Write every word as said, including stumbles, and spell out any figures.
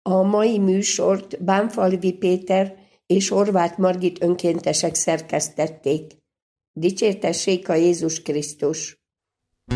A mai műsort Bánfalvi Péter és Horváth Margit önkéntesek szerkesztették. Dicsértessék a Jézus Krisztus!